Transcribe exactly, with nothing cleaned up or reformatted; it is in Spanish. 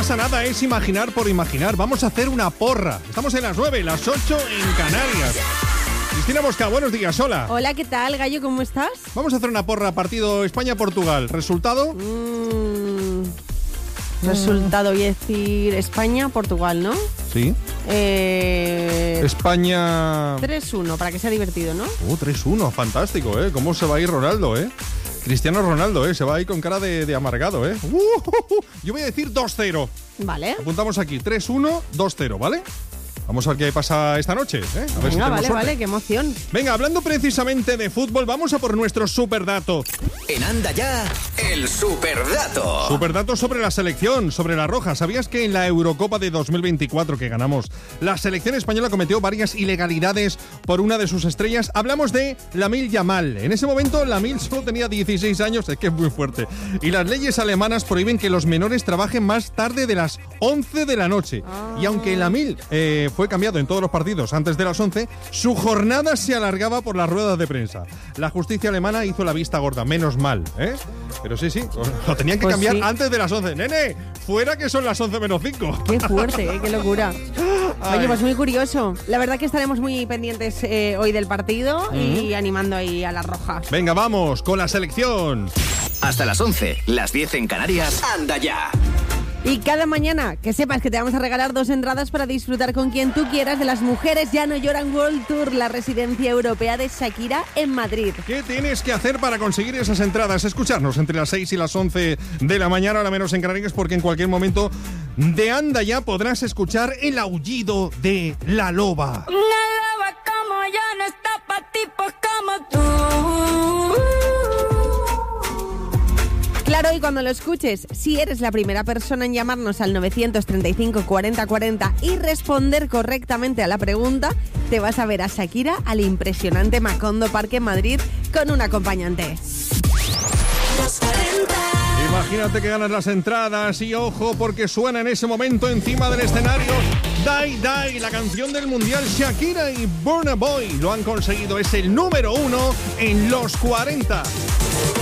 pasa nada, es imaginar por imaginar. Vamos a hacer una porra. Estamos en las nueve, las ocho en Canarias. Cristina Mosca, buenos días, hola. Hola, ¿qué tal, Gallo? ¿Cómo estás? Vamos a hacer una porra, partido España-Portugal. ¿Resultado? Mm, resultado, voy a decir España-Portugal, ¿no? Sí. Eh, España... tres uno, para que sea divertido, ¿no? Uh, tres uno, fantástico, ¿eh? ¿Cómo se va a ir Ronaldo, eh? Cristiano Ronaldo, ¿eh? Se va ahí con cara de, de amargado, ¿eh? Uh, uh, uh. Yo voy a decir dos cero. Vale. Apuntamos aquí, tres uno, dos cero, ¿vale? Vamos a ver qué pasa esta noche, ¿eh? A ver Venga, si vale, suerte. vale, qué emoción. Venga, hablando precisamente de fútbol, vamos a por nuestro superdato. En Anda Ya, el superdato. Superdato sobre la selección, sobre la roja. ¿Sabías que en la Eurocopa de dos mil veinticuatro que ganamos, la selección española cometió varias ilegalidades por una de sus estrellas? Hablamos de Lamine Yamal. En ese momento, Lamine solo tenía dieciséis años, es que es muy fuerte. Y las leyes alemanas prohíben que los menores trabajen más tarde de las once de la noche. Ah. Y aunque Lamine eh, fue cambiado en todos los partidos antes de las once, su jornada se alargaba por las ruedas de prensa. La justicia alemana hizo la vista gorda, menos mal, ¿eh? Pero sí, sí, lo tenían que pues cambiar sí. antes de las once. ¡Nene! ¡Fuera que son las once menos cinco! Qué fuerte, ¿eh? Qué locura. Ay. Oye, pues muy curioso. La verdad que estaremos muy pendientes eh, hoy del partido uh-huh. y animando ahí a la roja. Venga, vamos, con la selección. Hasta las once, las diez en Canarias, Anda Ya. Y cada mañana, que sepas que te vamos a regalar dos entradas para disfrutar con quien tú quieras de las Mujeres Ya No Lloran World Tour, la residencia europea de Shakira en Madrid. ¿Qué tienes que hacer para conseguir esas entradas? Escucharnos entre las seis y las once de la mañana, a la menos en Canarias, porque en cualquier momento de Anda Ya podrás escuchar el aullido de la loba. Una loba como yo no está pa' tipos como tú. Claro, y cuando lo escuches, si eres la primera persona en llamarnos al nueve treinta y cinco cuarenta cuarenta y responder correctamente a la pregunta, te vas a ver a Shakira al impresionante Macondo Parque en Madrid con un acompañante. Imagínate que ganas las entradas y ojo porque suena en ese momento encima del escenario Die Die, la canción del mundial. Shakira y Burna Boy lo han conseguido, es el número uno en los cuarenta.